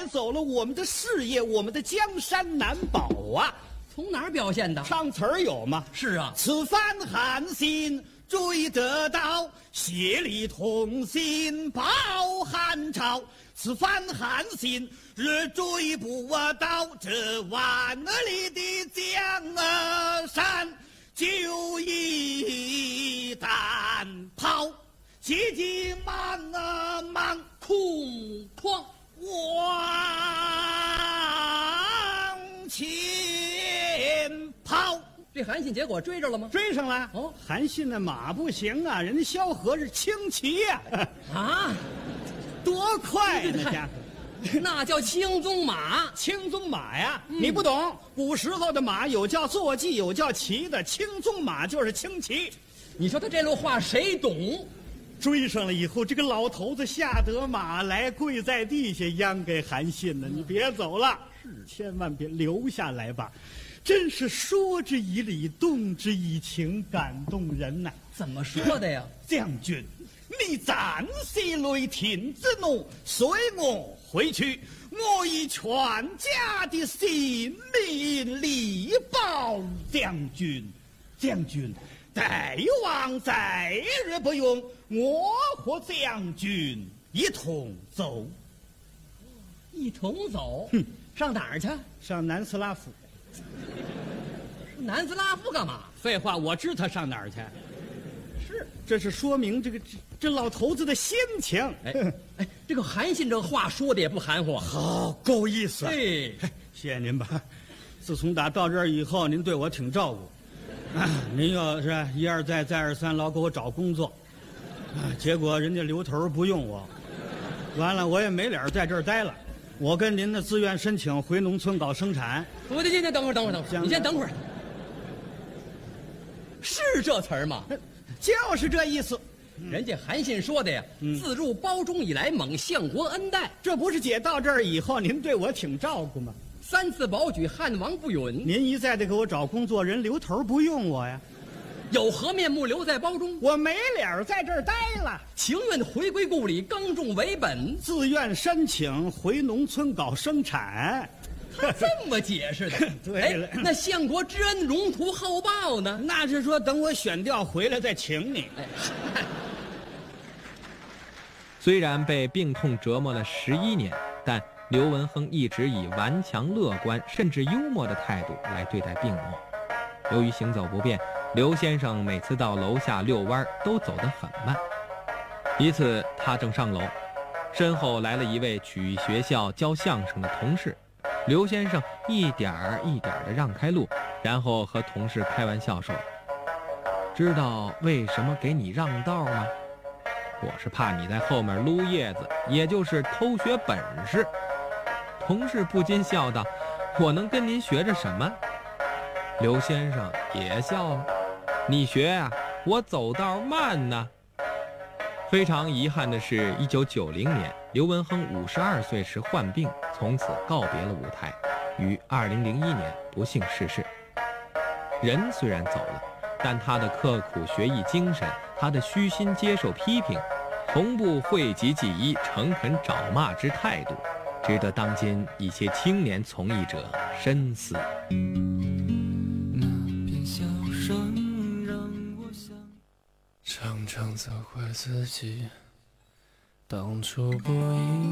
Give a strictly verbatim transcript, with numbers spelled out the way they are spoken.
走了我们的事业，我们的江山难保啊！ 从哪儿表现的？ 唱词儿有吗？ 是啊， 此番寒心追得到，协力同心报汉朝。此番寒心日追不到，这万里的江山就一旦抛。急急忙啊忙， 空旷往前跑。 这韩信结果追着了吗？ 追上了。 哦， 韩信的马不行啊，人家萧何是轻骑呀、啊， 啊， 多快呀、啊！那家伙， 那叫青鬃马。 青鬃马呀， 嗯、 你不懂。古时候的马有叫坐骑，有叫骑的，青鬃马就是轻骑。 你说他这路话谁懂？ 追上了以后，这个老头子下得马来，跪在地下央给韩信呢：“你别走了，是千万别留下来吧。”真是说之以理，动之以情，感动人呐、啊！ 怎么说的呀？ 将军，你暂息雷霆之怒，随我回去，我以全家的性命力保将军。将军，大王在日不用，我和将军一同走。 一同走？ 哼， 上哪儿去？ 上南斯拉夫。 南斯拉夫干嘛？ 废话，我知他上哪儿去。 是， 这是说明这个这这老头子的心情。 哎哎，这个韩信这话说的也不含糊， 好够意思。 哎， 谢谢您吧。自从打到这儿以后，您对我挺照顾。啊、您要是一而再再而三老给我找工作，啊，结果人家刘头不用我，完了我也没脸在这儿待了。我跟您的自愿申请回农村搞生产。 我得先先等会儿，等会儿，等会儿，你先等会儿。是这词儿吗？ 就是这意思。 人家韩信说的呀，嗯、自入包中以来，蒙相国恩待。 这不是姐到这儿以后，您对我挺照顾吗？ 三次保举，汉王不允。 您一再的给我找工作，人刘头不用我呀。 有何面目留在包中？ 我没脸在这儿待了， 情愿回归故里，耕种为本， 自愿申请回农村搞生产。 他这么解释的。 对了， 那相国之恩，荣图厚报呢？ 那是说等我选调回来再请你。 哎虽然被病痛折磨了十一年，但刘文亨一直以顽强乐观甚至幽默的态度来对待病魔。由于行走不便，刘先生每次到楼下遛弯都走得很慢。一次他正上楼，身后来了一位去学校教相声的同事，刘先生一点儿一点儿地让开路，然后和同事开玩笑说：“知道为什么给你让道吗？我是怕你在后面撸叶子，也就是偷学本事。”同事不禁笑道：“我能跟您学着什么？”刘先生也笑了：“你学啊，我走道慢呢。”非常遗憾的是，一九九零年，刘文亨五十二岁时患病，从此告别了舞台，于二零零一年不幸逝世。人虽然走了，但他的刻苦学艺精神，他的虚心接受批评，从不讳疾忌医、诚恳找骂之态度，值得当今一些青年从艺者深思。 那片笑声让我想常常责怪自己当初不应